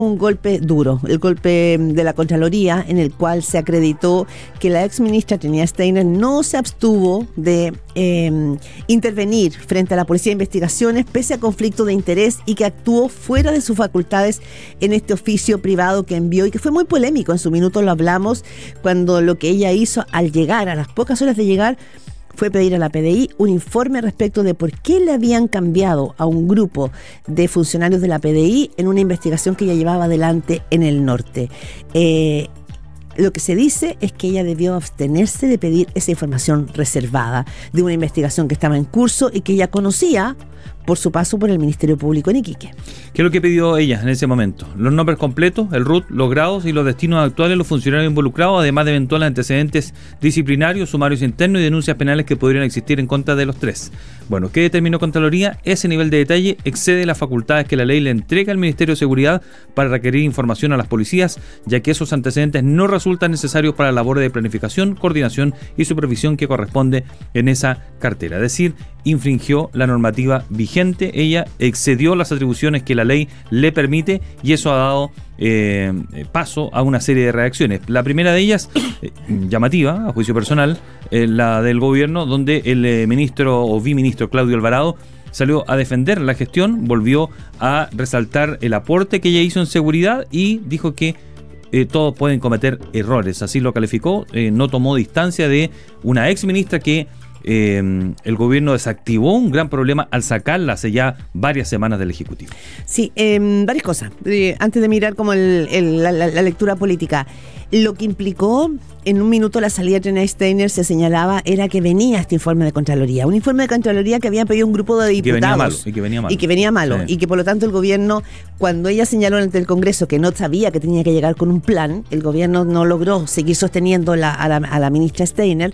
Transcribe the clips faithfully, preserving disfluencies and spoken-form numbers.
un golpe duro, el golpe de la Contraloría, en el cual se acreditó que la ex ministra Trinidad Steiner no se abstuvo de eh, intervenir frente a la Policía de Investigaciones pese a conflicto de interés y que actuó fuera de sus facultades en este oficio privado que envió y que fue muy polémico. En su minuto lo hablamos cuando lo que ella hizo al llegar, a las pocas horas de llegar, fue pedir a la P D I un informe respecto de por qué le habían cambiado a un grupo de funcionarios de la P D I en una investigación que ella llevaba adelante en el norte. Eh, lo que se dice es que ella debió abstenerse de pedir esa información reservada de una investigación que estaba en curso y que ella conocía por su paso por el Ministerio Público en Iquique. ¿Qué es lo que pidió ella en ese momento? Los nombres completos, el R U T, los grados y los destinos actuales de los funcionarios involucrados, además de eventuales antecedentes disciplinarios, sumarios internos y denuncias penales que podrían existir en contra de los tres. Bueno, ¿qué determinó Contraloría? Ese nivel de detalle excede las facultades que la ley le entrega al Ministerio de Seguridad para requerir información a las policías, ya que esos antecedentes no resultan necesarios para la labor de planificación, coordinación y supervisión que corresponde en esa cartera. Es decir, infringió la normativa vigente, ella excedió las atribuciones que la ley le permite y eso ha dado eh, paso a una serie de reacciones. La primera de ellas, eh, llamativa, a juicio personal, eh, la del gobierno, donde el eh, ministro o biministro Claudio Alvarado salió a defender la gestión, volvió a resaltar el aporte que ella hizo en seguridad y dijo que Eh, todos pueden cometer errores, así lo calificó, eh, no tomó distancia de una ex ministra que eh, el gobierno desactivó un gran problema al sacarla hace ya varias semanas del Ejecutivo. Sí, eh, varias cosas. Eh, antes de mirar como el, el, la, la lectura política, lo que implicó en un minuto la salida de Trinidad Steiner se señalaba era que venía este informe de Contraloría, un informe de Contraloría que había pedido un grupo de diputados. Que venía malo, y que venía malo. Y que venía malo, sí. Y que por lo tanto el gobierno, cuando ella señaló ante el Congreso que no sabía que tenía que llegar con un plan, el gobierno no logró seguir sosteniendo la, a, la, a la ministra Steiner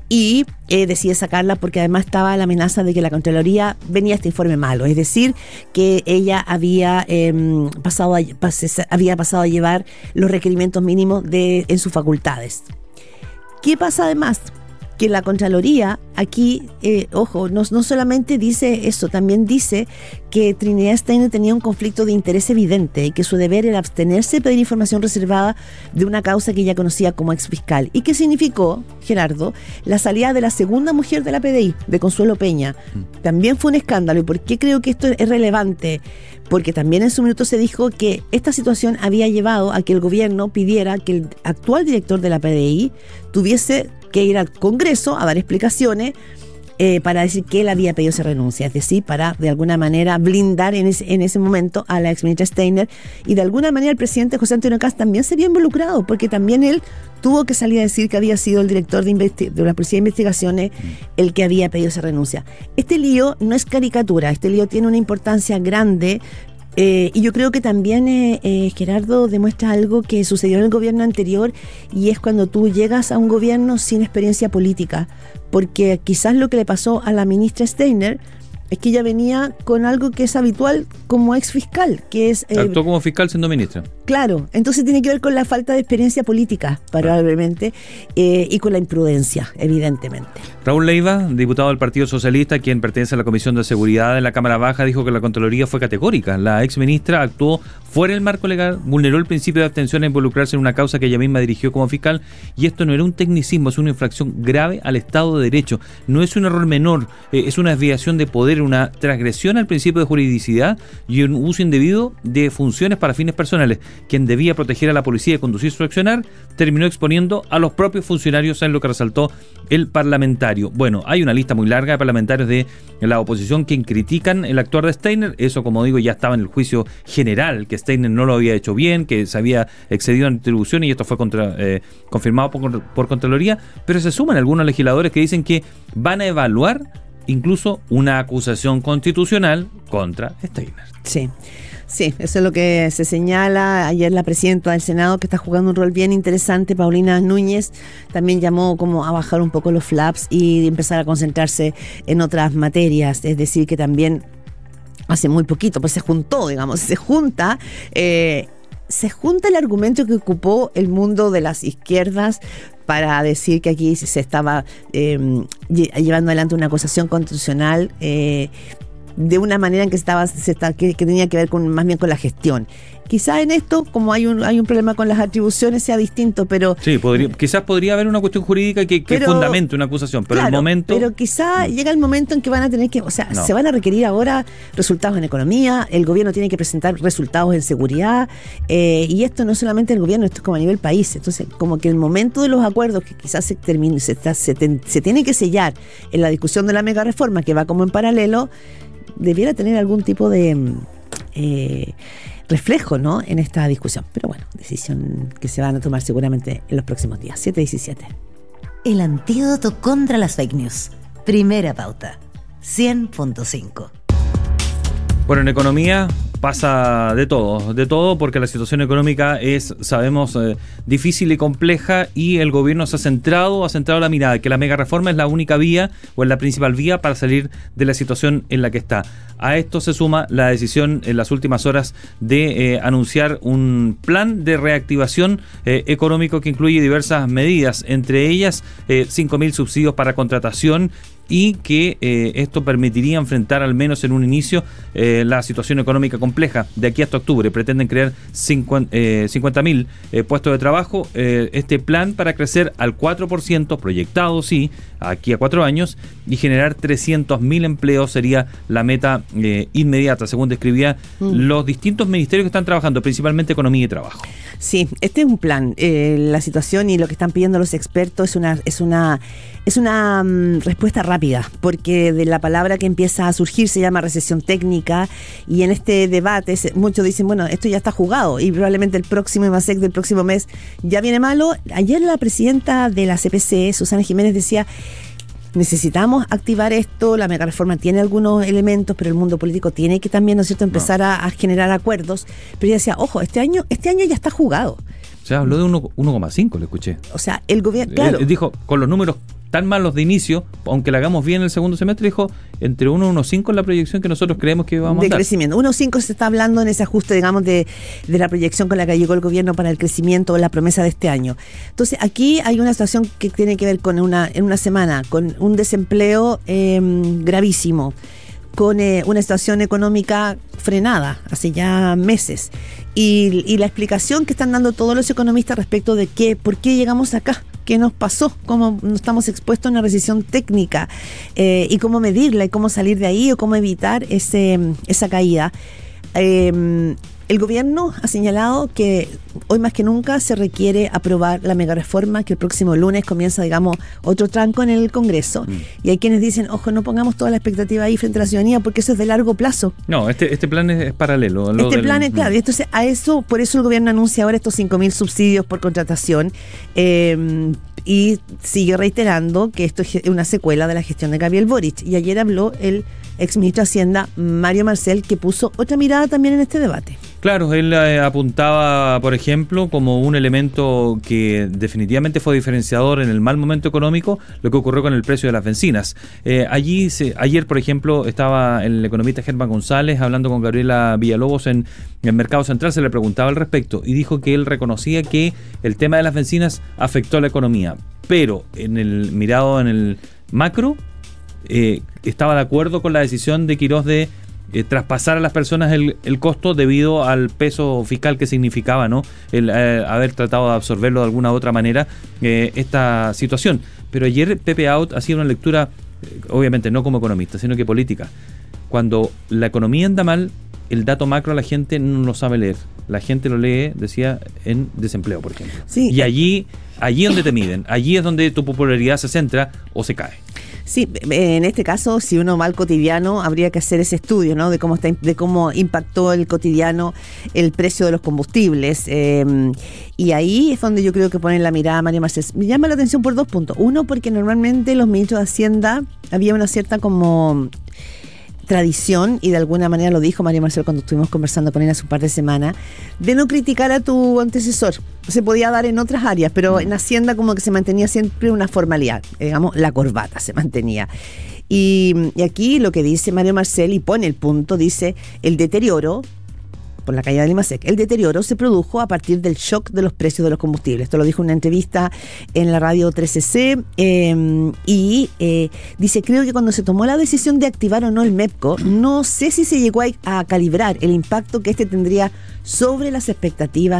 y eh, decide sacarla porque además estaba la amenaza de que la Contraloría venía este informe malo, es decir, que ella había, eh, pasado a, pas, había pasado a llevar los requerimientos mínimos de, en sus facultades. ¿Qué pasa además? Que la Contraloría aquí, eh, ojo, no, no solamente dice eso, también dice que Trinidad Steiner tenía un conflicto de interés evidente y que su deber era abstenerse de pedir información reservada de una causa que ella conocía como exfiscal. ¿Y qué significó, Gerardo? La salida de la segunda mujer de la P D I, de Consuelo Peña. También fue un escándalo. ¿Y por qué creo que esto es relevante? Porque también en su minuto se dijo que esta situación había llevado a que el gobierno pidiera que el actual director de la P D I tuviese que ir al Congreso a dar explicaciones eh, para decir que él había pedido esa renuncia, es decir, para de alguna manera blindar en ese, en ese momento a la exministra Steiner, y de alguna manera el presidente José Antonio Kast también se vio involucrado, porque también él tuvo que salir a decir que había sido el director de, investi- de la Policía de Investigaciones el que había pedido esa renuncia. Este lío no es caricatura, este lío tiene una importancia grande. Eh, y yo creo que también eh, eh, Gerardo demuestra algo que sucedió en el gobierno anterior, y es cuando tú llegas a un gobierno sin experiencia política, porque quizás lo que le pasó a la ministra Steiner es que ella venía con algo que es habitual como ex fiscal, que es... Eh, Actuó como fiscal siendo ministra. Claro, entonces tiene que ver con la falta de experiencia política, probablemente, eh, y con la imprudencia, evidentemente. Raúl Leiva, diputado del Partido Socialista, quien pertenece a la Comisión de Seguridad de la Cámara Baja, dijo que la Contraloría fue categórica. La ex ministra actuó fuera del marco legal, vulneró el principio de abstención a involucrarse en una causa que ella misma dirigió como fiscal, y esto no era un tecnicismo, es una infracción grave al Estado de Derecho. No es un error menor, eh, es una desviación de poder, una transgresión al principio de juridicidad y un uso indebido de funciones para fines personales. Quien debía proteger a la policía y conducir su accionar, terminó exponiendo a los propios funcionarios, en lo que resaltó el parlamentario. Bueno, hay una lista muy larga de parlamentarios de la oposición que critican el actuar de Steiner. Eso, como digo, ya estaba en el juicio general, que Steiner no lo había hecho bien, que se había excedido en atribuciones, y esto fue contra, eh, confirmado por, por Contraloría. Pero se suman algunos legisladores que dicen que van a evaluar incluso una acusación constitucional contra Steiner. Sí. Sí, eso es lo que se señala. Ayer la presidenta del Senado, que está jugando un rol bien interesante, Paulina Núñez, también llamó como a bajar un poco los flaps y empezar a concentrarse en otras materias. Es decir, que también hace muy poquito, pues se juntó, digamos, se junta... Eh, se junta el argumento que ocupó el mundo de las izquierdas para decir que aquí se estaba eh, llevando adelante una acusación constitucional eh, de una manera en que estaba se está, que, que tenía que ver con más bien con la gestión. Quizás en esto, como hay un hay un problema con las atribuciones, sea distinto, pero... Sí, podría, quizás podría haber una cuestión jurídica que, que pero, fundamente una acusación, pero claro, el momento... Pero quizás no. llega el momento en que van a tener que... O sea, no. se van a requerir ahora resultados en economía, el gobierno tiene que presentar resultados en seguridad, eh, y esto no solamente el gobierno, esto es como a nivel país. Entonces, como que el momento de los acuerdos que quizás se termine, se, se, se tiene que sellar en la discusión de la mega reforma, que va como en paralelo, debiera tener algún tipo de... Eh, reflejo, ¿no?, en esta discusión. Pero bueno, decisión que se van a tomar seguramente en los próximos días. siete diecisiete. El antídoto contra las fake news. Primera pauta. cien punto cinco. Bueno, en economía pasa de todo, de todo porque la situación económica es, sabemos, eh, difícil y compleja, y el gobierno se ha centrado, ha centrado la mirada, que la mega reforma es la única vía o es la principal vía para salir de la situación en la que está. A esto se suma la decisión en las últimas horas de eh, anunciar un plan de reactivación eh, económico que incluye diversas medidas, entre ellas eh, cinco mil subsidios para contratación, y que eh, esto permitiría enfrentar al menos en un inicio eh, la situación económica compleja. De aquí hasta octubre pretenden crear cincuenta mil eh, puestos de trabajo. Eh, este plan para crecer al cuatro por ciento, proyectado sí, aquí a cuatro años, y generar trescientos mil empleos sería la meta eh, inmediata, según describía mm. los distintos ministerios que están trabajando, principalmente Economía y Trabajo. Sí, este es un plan. Eh, la situación y lo que están pidiendo los expertos es una, es una, es una um, respuesta rápida, porque de la palabra que empieza a surgir se llama recesión técnica, y en este debate muchos dicen, bueno, esto ya está jugado y probablemente el próximo IMASEC del próximo mes ya viene malo. Ayer la presidenta de la C P C, Susana Jiménez, decía: necesitamos activar esto, la mega reforma tiene algunos elementos, pero el mundo político tiene que también, ¿no es cierto?, empezar no. a, a generar acuerdos. Pero ella decía, ojo, este año, este año ya está jugado. O sea, habló de uno coma cinco, le escuché. O sea, el gobierno, claro. Él dijo, con los números tan malos de inicio, aunque la hagamos bien en el segundo semestre, dijo, entre uno y uno coma cinco es la proyección que nosotros creemos que vamos de a dar. De crecimiento. uno coma cinco se está hablando en ese ajuste, digamos, de, de la proyección con la que llegó el gobierno para el crecimiento, la promesa de este año. Entonces, aquí hay una situación que tiene que ver con una, en una semana, con un desempleo eh, gravísimo, con eh, una situación económica frenada hace ya meses. Y, y la explicación que están dando todos los economistas respecto de qué, por qué llegamos acá, qué nos pasó, cómo estamos expuestos a una recesión técnica, eh, y cómo medirla y cómo salir de ahí o cómo evitar ese, esa caída. Eh, el gobierno ha señalado que hoy más que nunca se requiere aprobar la mega reforma, que el próximo lunes comienza, digamos, otro tranco en el Congreso. Mm. Y hay quienes dicen, ojo, no pongamos toda la expectativa ahí frente a la ciudadanía, porque eso es de largo plazo. No, este, este plan es, es paralelo. A lo este del... plan es claro. Y entonces, a eso, por eso el gobierno anuncia ahora estos cinco mil subsidios por contratación. Eh, y sigue reiterando que esto es una secuela de la gestión de Gabriel Boric. Y ayer habló el exministro de Hacienda, Mario Marcel, que puso otra mirada también en este debate. Claro, él eh, apuntaba, por ejemplo, como un elemento que definitivamente fue diferenciador en el mal momento económico, lo que ocurrió con el precio de las bencinas. Eh, allí se, ayer, por ejemplo, estaba el economista Germán González hablando con Gabriela Villalobos en el Mercado Central, se le preguntaba al respecto y dijo que él reconocía que el tema de las bencinas afectó a la economía, pero en el mirado en el macro, eh, estaba de acuerdo con la decisión de Quirós de Eh, traspasar a las personas el, el costo debido al peso fiscal que significaba, ¿no?, el eh, haber tratado de absorberlo de alguna u otra manera, eh, esta situación. Pero ayer Pepe Out hacía una lectura, eh, obviamente no como economista, sino que política. Cuando la economía anda mal, el dato macro la gente no lo sabe leer. La gente lo lee, decía, en desempleo, por ejemplo. Sí. Y allí, allí es donde te miden, allí es donde tu popularidad se centra o se cae. Sí, en este caso, si uno va al cotidiano, habría que hacer ese estudio, ¿no?, de cómo está, de cómo impactó el cotidiano el precio de los combustibles. Eh, y ahí es donde yo creo que ponen la mirada María Marcel. Me llama la atención por dos puntos. Uno, porque normalmente los ministros de Hacienda había una cierta como tradición, y de alguna manera lo dijo María Marcel cuando estuvimos conversando con él hace un par de semanas, de no criticar a tu antecesor. Se podía dar en otras áreas, pero en Hacienda como que se mantenía siempre una formalidad, digamos, la corbata se mantenía. Y, y aquí lo que dice Mario Marcel, y pone el punto, dice, el deterioro por la caída del IMASEC. El deterioro se produjo a partir del shock de los precios de los combustibles. Esto lo dijo en una entrevista en la radio trece ce eh, y eh, dice, creo que cuando se tomó la decisión de activar o no el MEPCO, no sé si se llegó a, a calibrar el impacto que este tendría sobre las expectativas